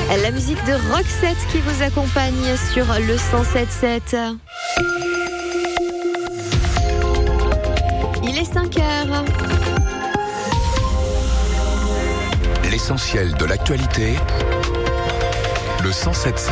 La musique de Roxette qui vous accompagne sur le 107.7. Il est 5h. L'essentiel de l'actualité, le 107.7.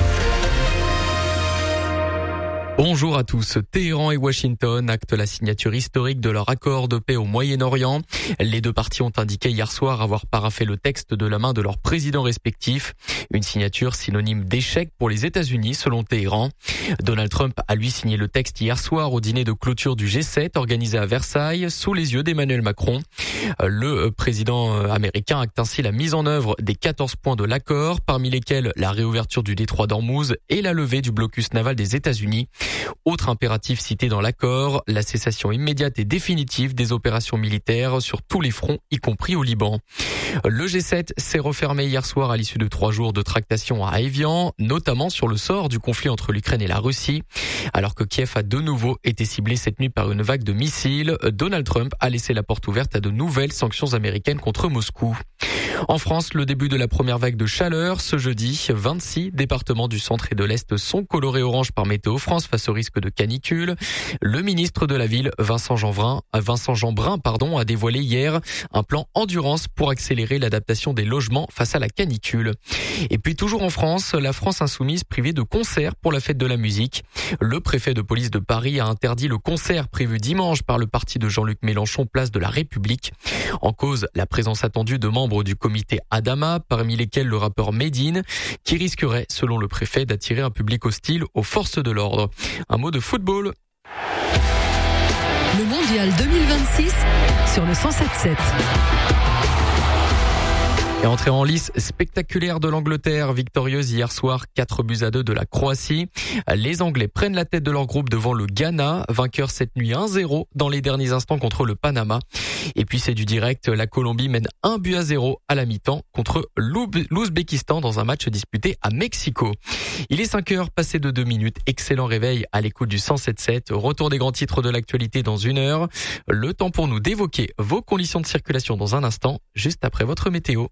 Bonjour à tous. Téhéran et Washington actent la signature historique de leur accord de paix au Moyen-Orient. Les deux parties ont indiqué hier soir avoir paraphé le texte de la main de leurs présidents respectifs. Une signature synonyme d'échec pour les États-Unis selon Téhéran. Donald Trump a lui signé le texte hier soir au dîner de clôture du G7 organisé à Versailles sous les yeux d'Emmanuel Macron. Le président américain acte ainsi la mise en œuvre des 14 points de l'accord, parmi lesquels la réouverture du détroit d'Ormuz et la levée du blocus naval des États-Unis. Autre impératif cité dans l'accord, la cessation immédiate et définitive des opérations militaires sur tous les fronts, y compris au Liban. Le G7 s'est refermé hier soir à l'issue de 3 jours de tractations à Évian, notamment sur le sort du conflit entre l'Ukraine et la Russie. Alors que Kiev a de nouveau été ciblé cette nuit par une vague de missiles, Donald Trump a laissé la porte ouverte à de nouvelles sanctions américaines contre Moscou. En France, le début de la première vague de chaleur ce jeudi. 26 départements du centre et de l'Est sont colorés orange par Météo France face au risque de canicule. Le ministre de la Ville, Vincent Jeanbrun, a dévoilé hier un plan endurance pour accélérer l'adaptation des logements face à la canicule. Et puis toujours en France, la France insoumise privée de concert pour la fête de la musique. Le préfet de police de Paris a interdit le concert prévu dimanche par le parti de Jean-Luc Mélenchon, place de la République. En cause, la présence attendue de membres du comité Adama, parmi lesquels le rappeur Medine, qui risquerait, selon le préfet, d'attirer un public hostile aux forces de l'ordre. Un mot de football. Le mondial 2026 sur le 107.7. Et entrée en lice spectaculaire de l'Angleterre, victorieuse hier soir 4-2 de la Croatie. Les Anglais prennent la tête de leur groupe devant le Ghana, vainqueur cette nuit 1-0 dans les derniers instants contre le Panama. Et puis c'est du direct, la Colombie mène 1-0 à la mi-temps contre l'Ouzbékistan dans un match disputé à Mexico. Il est 5h, passé de 2 minutes. Excellent réveil à l'écoute du 107.7. Retour des grands titres de l'actualité dans 1 heure. Le temps pour nous d'évoquer vos conditions de circulation dans un instant, juste après votre météo.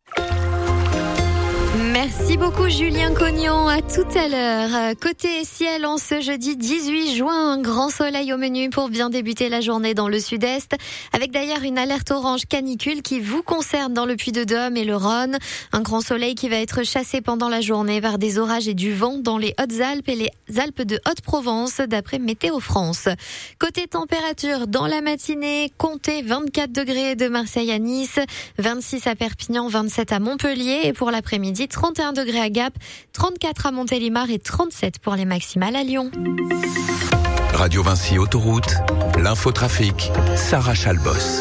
Merci beaucoup Julien Cognon, à tout à l'heure. Côté ciel, en ce jeudi 18 juin, un grand soleil au menu pour bien débuter la journée dans le sud-est, avec d'ailleurs une alerte orange canicule qui vous concerne dans le Puy-de-Dôme et le Rhône. Un grand soleil qui va être chassé pendant la journée par des orages et du vent dans les Hautes-Alpes et les Alpes de Haute-Provence, d'après Météo France. Côté température, dans la matinée, comptez 24 degrés de Marseille à Nice, 26 à Perpignan, 27 à Montpellier et pour l'après-midi, 31 degrés à Gap, 34 à Montélimar et 37 pour les maximales à Lyon. Radio Vinci Autoroute, l'infotrafic, Sarah Chalbos.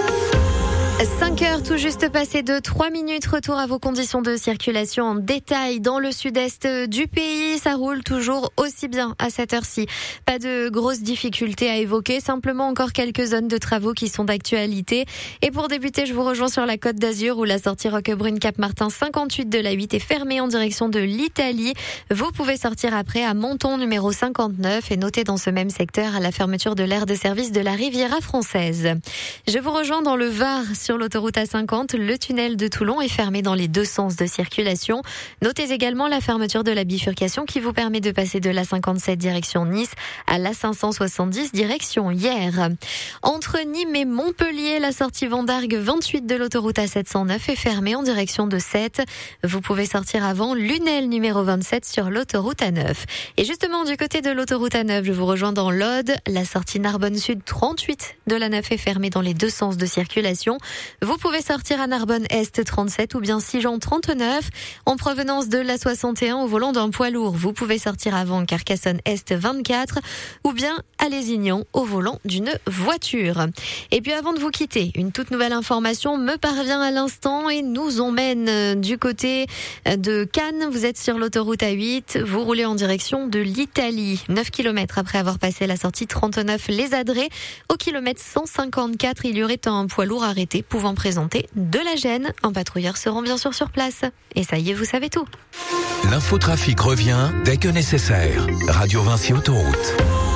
5h tout juste passé de 3 minutes, retour à vos conditions de circulation en détail dans le sud-est du pays. Ça roule toujours aussi bien à cette heure-ci. Pas de grosses difficultés à évoquer, simplement encore quelques zones de travaux qui sont d'actualité. Et pour débuter, je vous rejoins sur la Côte d'Azur où la sortie Roquebrune Cap-Martin 58 de la 8 est fermée en direction de l'Italie. Vous pouvez sortir après à Menton numéro 59 et notez dans ce même secteur à la fermeture de l'aire de service de la Riviera française. Je vous rejoins dans le Var sur l'autoroute A50, le tunnel de Toulon est fermé dans les deux sens de circulation. Notez également la fermeture de la bifurcation qui vous permet de passer de l'A57 direction Nice à l'A570 direction Hyères. Entre Nîmes et Montpellier, la sortie Vendargue 28 de l'autoroute A709 est fermée en direction de Sète. Vous pouvez sortir avant Lunel numéro 27 sur l'autoroute A9. Et justement, du côté de l'autoroute A9, je vous rejoins dans l'Aude. La sortie Narbonne Sud 38 de la 9 est fermée dans les deux sens de circulation. Vous pouvez sortir à Narbonne Est 37 ou bien Sigean 39 en provenance de la 61 au volant d'un poids lourd. Vous pouvez sortir avant Carcassonne Est 24 ou bien à Lézignan au volant d'une voiture. Et puis avant de vous quitter, une toute nouvelle information me parvient à l'instant et nous emmène du côté de Cannes. Vous êtes sur l'autoroute A8, vous roulez en direction de l'Italie. 9 km après avoir passé la sortie 39 Les Adrets, au kilomètre 154, il y aurait un poids lourd arrêté pouvant présenter de la gêne. Un patrouilleur se rend bien sûr sur place. Et ça y est, vous savez tout. L'infotrafic revient dès que nécessaire. Radio Vinci Autoroute.